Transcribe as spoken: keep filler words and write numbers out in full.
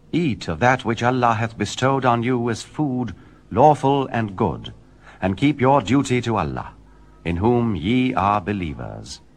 Eat of that which Allah hath bestowed on you as food, lawful and good, and keep your duty to Allah, in whom ye are believers.